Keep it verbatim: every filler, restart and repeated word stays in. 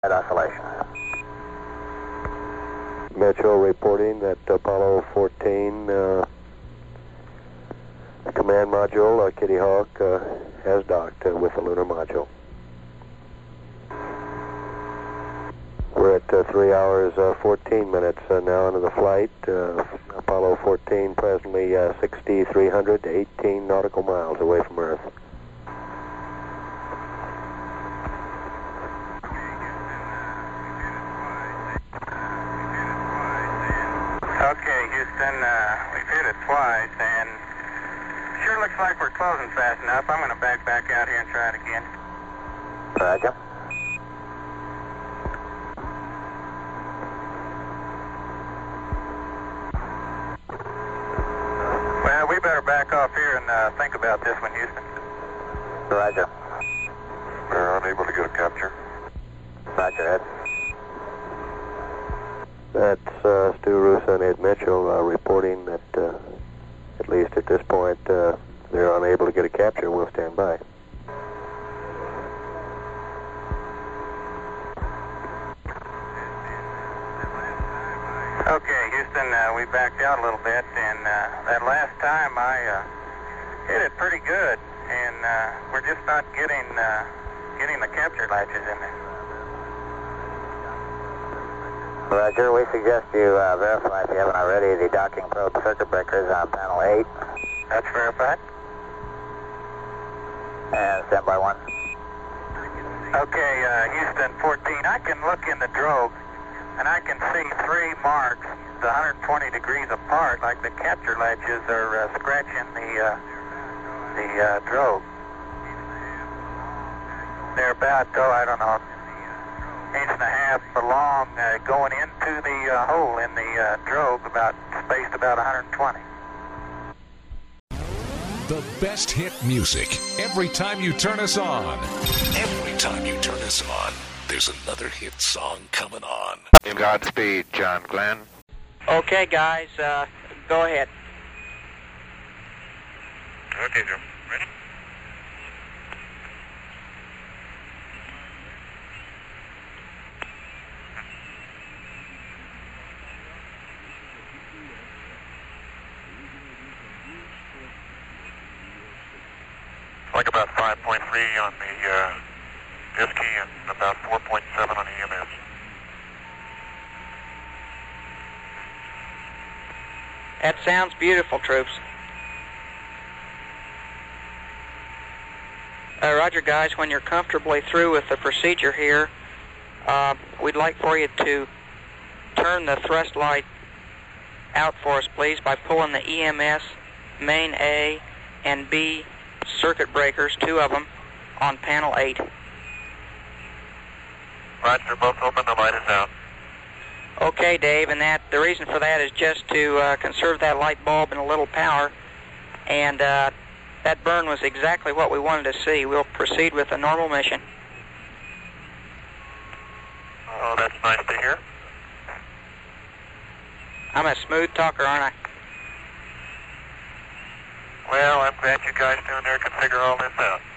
Oscillation. Mitchell reporting that Apollo fourteen uh, command module, uh, Kitty Hawk, uh, has docked uh, with the lunar module. We're at uh, three hours, uh, fourteen minutes uh, now into the flight. Uh, Apollo fourteen presently uh, sixty-three hundred, eighteen nautical miles away from Earth. Okay, Houston, uh, we've hit it twice, and sure looks like we're closing fast enough. I'm going to back back out here and try it again. Roger. Well, we better back off here and uh, think about this one, Houston. Roger. We're unable to get a capture. Roger, Ed. That's uh, Stu Russo and Ed Mitchell uh, reporting that, uh, at least at this point, uh, they're unable to get a capture. We'll stand by. Okay, Houston, uh, we backed out a little bit, and uh, that last time I uh, hit it pretty good, and uh, we're just not getting uh, getting the capture latches in there. Roger, we suggest you uh, verify, if you haven't already, the docking probe circuit breakers on panel eight. That's verified. And stand by one. Okay, uh, Houston fourteen, I can look in the drogue, and I can see three marks one hundred twenty degrees apart, like the capture latches are uh, scratching the, uh, the uh, drogue. They're about, oh, I don't know, inch and a half long, uh, going into the uh, hole in the uh, drogue, about spaced about one hundred twenty. The best hit music every time you turn us on. Every time you turn us on, there's another hit song coming on. Godspeed, John Glenn. Okay, guys, uh, go ahead. Okay, Joe. Ready? Like about five point three on the uh, disk key and about four point seven on the E M S. That sounds beautiful, troops. Uh, roger, guys, when you're comfortably through with the procedure here, uh, we'd like for you to turn the thrust light out for us, please, by pulling the E M S, main A, and B circuit breakers, two of them, on panel eight. Roger, both open, the light is out. Okay, Dave, and that the reason for that is just to uh, conserve that light bulb and a little power, and uh, that burn was exactly what we wanted to see. We'll proceed with a normal mission. Oh, that's nice to hear. I'm a smooth talker, aren't I? Well, I'm glad you guys down there can figure all this out.